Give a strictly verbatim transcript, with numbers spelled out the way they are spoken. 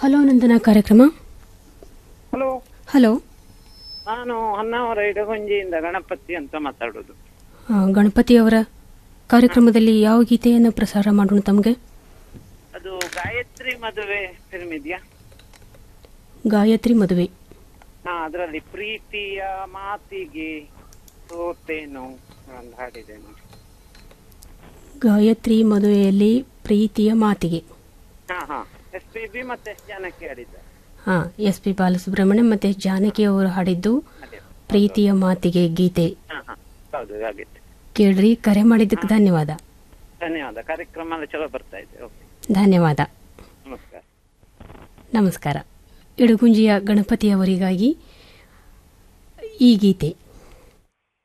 Hello ನಂದನ ಕಾರ್ಯಕ್ರಮ. Hello hello, ನಾನು ಹೊನ್ನಾವರ ಇಡಗುಂಜಿಯಿಂದ ಗಣಪತಿ ಅಂತ ಮಾತಾಡೋದು. ಆ, ಗಣಪತಿ ಅವರ ಕಾರ್ಯಕ್ರಮದಲ್ಲಿ ಯಾವ ಗೀತೆಯನ್ನು ಪ್ರಸಾರ ಮಾಡೋಣ ತಮಗೆ? ಅದು ಗಾಯತ್ರಿ ಮದುವೆ ಫಿಲ್ಮ್ ಇದೆಯಾ? ಗಾಯತ್ರಿ ಮದುವೆ. ಹಾ, ಅದರಲ್ಲಿ ಪ್ರೀತಿಯ ಮಾತಿಗೆ ಸೋತೇನು ಒಂದು ಹಾಡಿದೆ ನೋಡಿ. ಗಾಯತ್ರಿ ಮದುವೆಯಲ್ಲಿ ಪ್ರೀತಿಯ ಮಾತಿಗೆ. ಹಾ ಹಾ ಎಸ್ ಪಿ ಬಿ ಮತ್ತೆ ಎಸ್ ಜಾನಕಿ ಹಾಡಿದ್ದಾರೆ. ಹಾ, ಎಸ್ ಪಿ ಬಾಲಸುಬ್ರಹ್ಮಣ್ಯಂ ಮತ್ತೆ ಜಾನಕಿ ಅವರು ಹಾಡಿದ್ದು ಪ್ರೀತಿಯ ಮಾತಿಗೆ ಗೀತೆ. ಹಾ ಹಾ ಹೌದು, ಹಾಗಿತ್ತು. ಕೇಳ್ರಿ, ಕರೆ ಮಾಡಿದ್ದಕ್ಕೆ ಧನ್ಯವಾದ. ಧನ್ಯವಾದ. ಕಾರ್ಯಕ್ರಮ ಎಲ್ಲ ಚಲೋ ಬರ್ತಾ ಇದೆ. ಓಕೆ, ಧನ್ಯವಾದ. ನಮಸ್ಕಾರ. ನಮಸ್ಕಾರ. ಇಡಗುಂಜಿಯ ಗಣಪತಿಯವರಿಗಾಗಿ ಈ ಗೀತೆ.